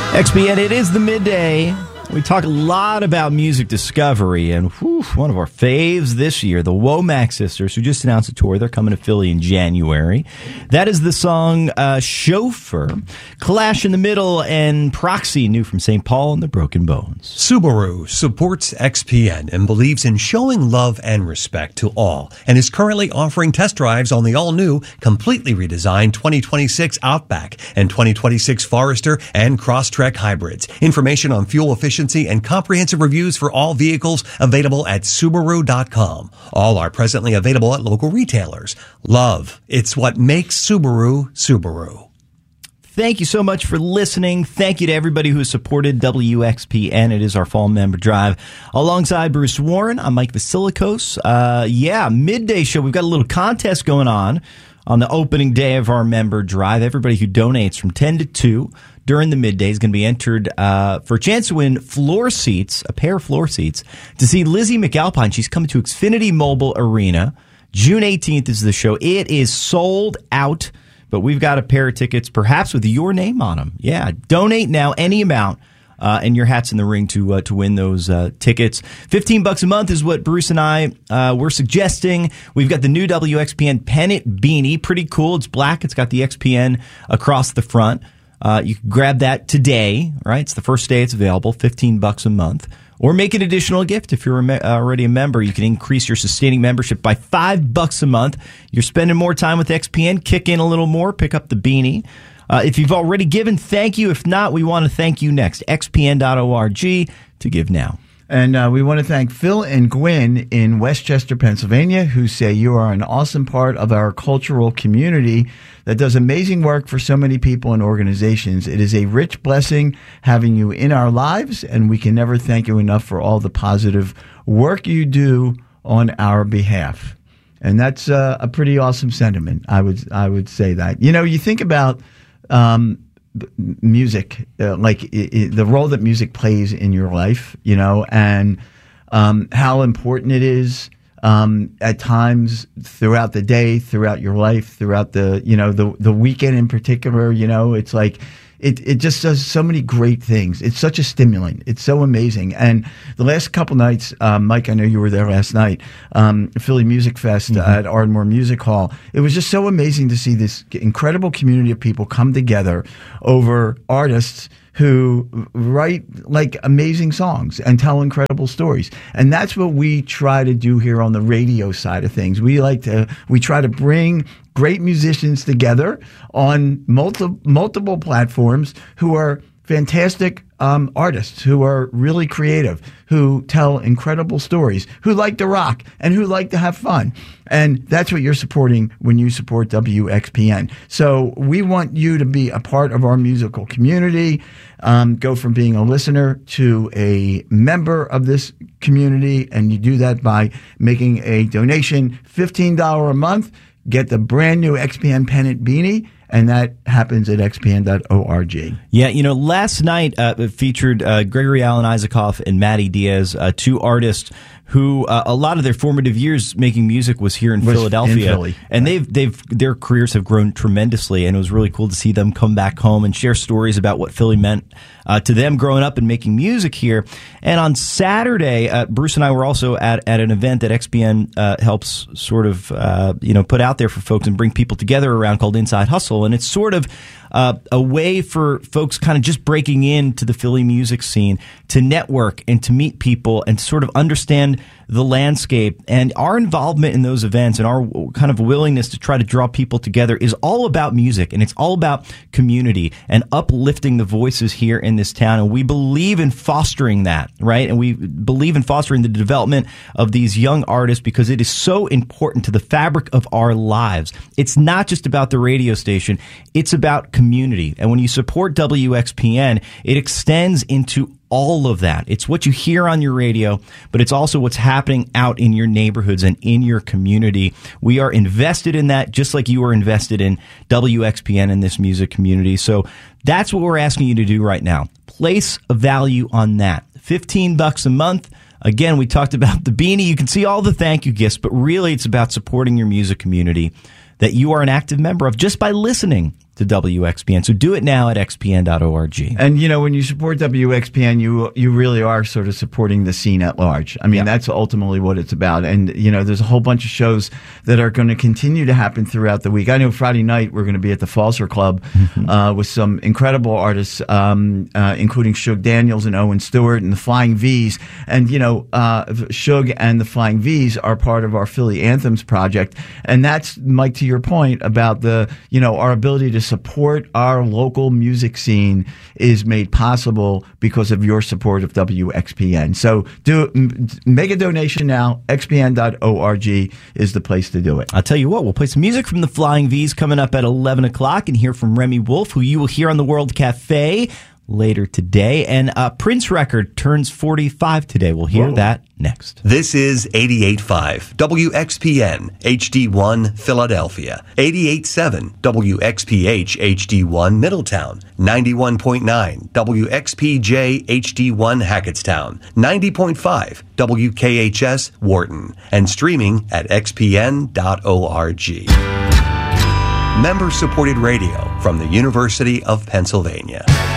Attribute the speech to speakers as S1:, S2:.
S1: XPN, it is the midday. We talk a lot about music discovery, and one of our faves this year, the Womack Sisters, who just announced a tour. They're coming to Philly in January. That is the song Chauffeur, Clash in the Middle, and Proxy, new from St. Paul and the Broken Bones.
S2: Subaru supports XPN and believes in showing love and respect to all, and is currently offering test drives on the all-new, completely redesigned 2026 Outback and 2026 Forester and Crosstrek hybrids. Information on fuel efficiency and comprehensive reviews for all vehicles available at Subaru.com. All are presently available at local retailers. Love, it's what makes Subaru, Subaru.
S1: Thank you so much for listening. Thank you to everybody who has supported WXPN. It is our Fall Member Drive. Alongside Bruce Warren, I'm Mike Vasilikos. Midday show. We've got a little contest going on the opening day of our Member Drive. Everybody who donates from 10 to 2 during the midday is going to be entered for a chance to win floor seats, a pair of floor seats, to see Lizzie McAlpine. She's coming to Xfinity Mobile Arena. June 18th is the show. It is sold out, but we've got a pair of tickets, perhaps with your name on them. Yeah, donate now, any amount, and your hat's in the ring to win those tickets. $15 a month is what Bruce and I were suggesting. We've got the new WXPN pennant beanie, pretty cool. It's black. It's got the XPN across the front. You can grab that today, right? It's the first day it's available, $15 a month. Or make an additional gift if you're already a member. You can increase your sustaining membership by $5 a month. You're spending more time with XPN. Kick in a little more. Pick up the beanie. If you've already given, thank you. If not, we want to thank you next. XPN.org to give now.
S3: And we want to thank Phil and Gwen in Westchester, Pennsylvania, who say you are an awesome part of our cultural community that does amazing work for so many people and organizations. It is a rich blessing having you in our lives, and we can never thank you enough for all the positive work you do on our behalf. And that's a pretty awesome sentiment. I would say that. You know, you think about music, the role that music plays in your life, you know, and how important it is at times throughout the day, throughout your life, throughout the weekend in particular. You know, it's like it just does so many great things. It's such a stimulant. It's so amazing. And the last couple nights, Mike, I know you were there last night, Philly Music Fest at Ardmore Music Hall. It was just so amazing to see this incredible community of people come together over artists who write like amazing songs and tell incredible stories. And that's what we try to do here on the radio side of things. We try to bring great musicians together on multiple platforms who are fantastic artists, who are really creative, who tell incredible stories, who like to rock, and who like to have fun. And that's what you're supporting when you support WXPN. So we want you to be a part of our musical community, go from being a listener to a member of this community, and you do that by making a donation, $15 a month, get the brand new XPN pennant beanie, and that happens at xpn.org.
S1: Yeah, you know, last night it featured Gregory Alan Isaacoff and Matty Diaz, two artists who a lot of their formative years making music was here in Philadelphia.
S3: Philly.
S1: And their careers have grown tremendously, and it was really cool to see them come back home and share stories about what Philly meant to them growing up and making music here. And on Saturday, Bruce and I were also at an event that XPN helps sort of put out there for folks and bring people together around, called Inside Hustle. And it's sort of a way for folks kind of just breaking into the Philly music scene to network and to meet people and sort of understand the landscape. And our involvement in those events and our kind of willingness to try to draw people together is all about music, and it's all about community and uplifting the voices here in this town. And we believe in fostering that, right? And we believe in fostering the development of these young artists because it is so important to the fabric of our lives. It's not just about the radio station. It's about community. And when you support WXPN, it extends into all of that. It's what you hear on your radio, but it's also what's happening out in your neighborhoods and in your community. We are invested in that, just like you are invested in WXPN and this music community. So that's what we're asking you to do right now. Place a value on that. $15 a month. Again, we talked about the beanie. You can see all the thank you gifts, but really it's about supporting your music community that you are an active member of just by listening to WXPN. So do it now at xpn.org.
S3: And, you know, when you support WXPN, you really are sort of supporting the scene at large. I mean, that's ultimately what it's about. And, you know, there's a whole bunch of shows that are going to continue to happen throughout the week. I know Friday night we're going to be at the Falser Club with some incredible artists, including Shug Daniels and Owen Stewart and the Flying V's. And, you know, Shug and the Flying V's are part of our Philly Anthems project. And that's, Mike, to your point about the, you know, our ability to support our local music scene is made possible because of your support of WXPN. So make a donation now. xpn.org is the place to do it.
S1: I'll tell you what, we'll play some music from the Flying V's coming up at 11 o'clock and hear from Remy Wolf, who you will hear on the World Cafe later today. And Prince record turns 45 today. We'll hear that next.
S2: This is 88.5 WXPN HD1 Philadelphia, 88.7 WXPH HD1 Middletown, 91.9 WXPJ HD1 Hackettstown, 90.5 WKHS Wharton, and streaming at xpn.org. Member-supported radio from the University of Pennsylvania.